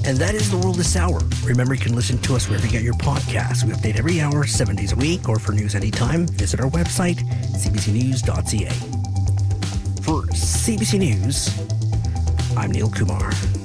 And that is the world this hour. Remember, you can listen to us wherever you get your podcasts. We update every hour, 7 days a week, or for news anytime, visit our website, cbcnews.ca. For CBC News, I'm Neil Kumar.